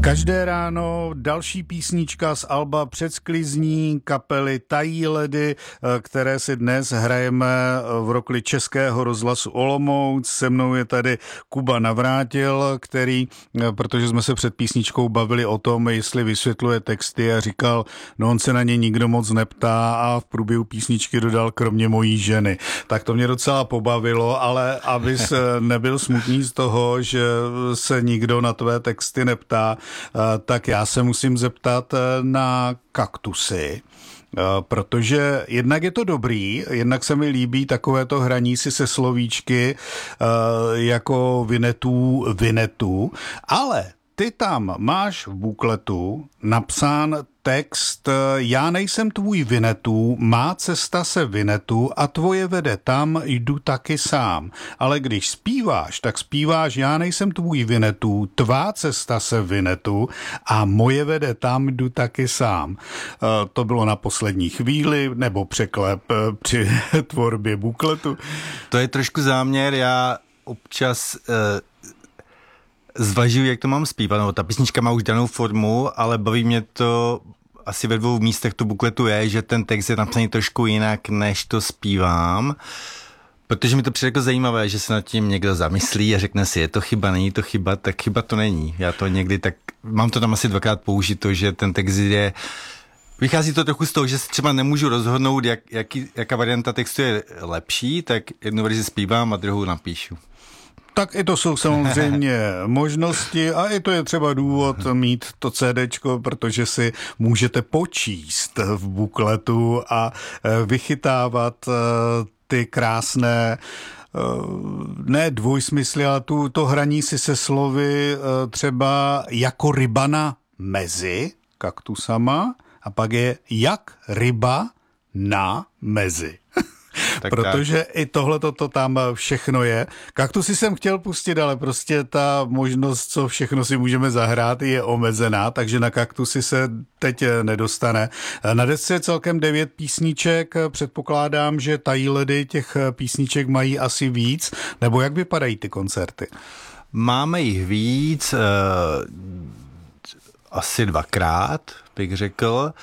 Každé ráno další písnička z alba Předsklizní kapely Tají ledy, které si dnes hrajeme v rokli Českého rozhlasu Olomouc. Se mnou je tady Kuba Navrátil, který, protože jsme se před písničkou bavili o tom, jestli vysvětluje texty a říkal, no on se na ně nikdo moc neptá a v průběhu písničky dodal kromě mojí ženy. Tak to mě docela pobavilo, ale abys nebyl smutný z toho, že se nikdo na tvé texty neptá, tak já se musím zeptat na Kaktusy, protože jednak je to dobrý, jednak se mi líbí takovéto hraní si se slovíčky jako Vinetu, ale ty tam máš v bukletu napsán text Já nejsem tvůj Vinetu, má cesta se Vinetu a tvoje vede tam, jdu taky sám. Ale když zpíváš, tak zpíváš Já nejsem tvůj Vinetu, tvá cesta se Vinetu a moje vede tam, jdu taky sám. To bylo na poslední chvíli nebo překlep při tvorbě bukletu? To je trošku záměr, já občas zvažuji, jak to mám zpívat. No, ta písnička má už danou formu, ale baví mě to asi ve 2 místech tu bukletu je, že ten text je napsaný trošku jinak, než to zpívám. Protože mi to přijde jako zajímavé, že se nad tím někdo zamyslí a řekne si, je to chyba, není to chyba, tak chyba to není. Já to někdy tak, mám to tam asi 2krát použito, že ten text je, vychází to trochu z toho, že se třeba nemůžu rozhodnout, jaká varianta textu je lepší, tak jednu verzi zpívám a druhou napíšu. Tak i to jsou samozřejmě možnosti a i to je třeba důvod mít to CDčko, protože si můžete počíst v bukletu a vychytávat ty krásné ne dvojsmysly, ale to hraní si se slovy třeba jako ryba na mezi kaktusama a pak je jak ryba na mezi. Protože i tohleto tam všechno je. Kaktusy jsem chtěl pustit, ale prostě ta možnost, co všechno si můžeme zahrát, je omezená, takže na Kaktusy se teď nedostane. Na desce je celkem 9 písniček, předpokládám, že Tají ledy těch písniček mají asi víc, nebo jak vypadají ty koncerty? Máme jich víc, asi 2krát, bych řekl.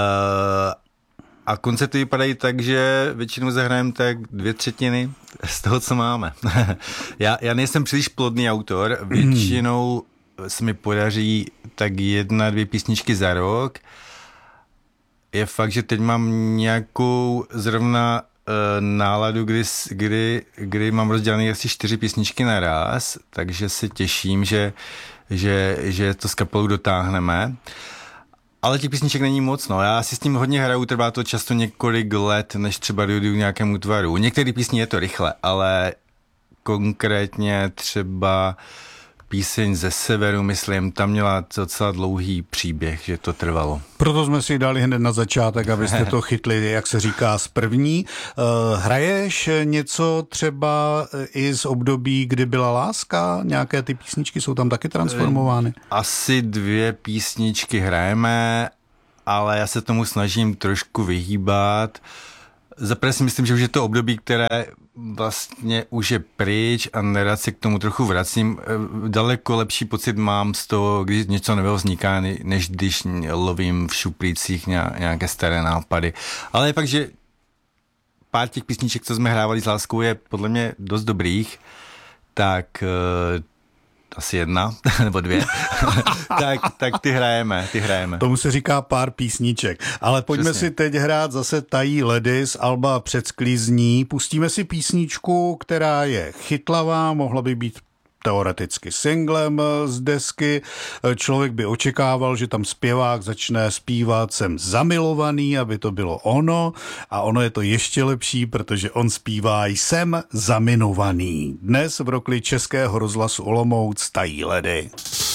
A koncerty vypadají tak, že většinou zahrajeme tak 2/3 z toho, co máme. Já nejsem příliš plodný autor, většinou se mi podaří tak 1-2 písničky za rok. Je fakt, že teď mám nějakou zrovna náladu, kdy mám rozdělené asi 4 písničky naraz, takže se těším, že to s kapelou dotáhneme. Ale těch písniček není moc, no. Já si s tím hodně hraju, trvá to často několik let, než třeba dojdu k nějakému tvaru. Některé písně je to rychle, ale konkrétně třeba píseň ze severu, myslím, tam měla docela dlouhý příběh, že to trvalo. Proto jsme si dali hned na začátek, abyste to chytli, jak se říká, z první. Hraješ něco třeba i z období, kdy byla láska? Nějaké ty písničky jsou tam taky transformovány? Asi 2 písničky hrajeme, ale já se tomu snažím trošku vyhýbat. Zaprvé si myslím, že už je to období, které vlastně už je pryč a nerad se k tomu trochu vracím. Daleko lepší pocit mám z toho, když něco nového vzniká, než když lovím v šuplících nějaké staré nápady. Ale je fakt, že pár těch písniček, co jsme hrávali s láskou, je podle mě dost dobrých, tak asi 1 nebo 2, tak ty hrajeme. Tomu se říká pár písniček. Ale pojďme si teď hrát zase Tají ledy z alba Předsklizní. Pustíme si písničku, která je chytlavá, mohla by být teoreticky singlem z desky. Člověk by očekával, že tam zpěvák začne zpívat Jsem zamilovaný, aby to bylo ono. A ono je to ještě lepší, protože on zpívá Jsem zaminovaný. Dnes v rokli Českého rozhlasu Olomouc Tají ledy.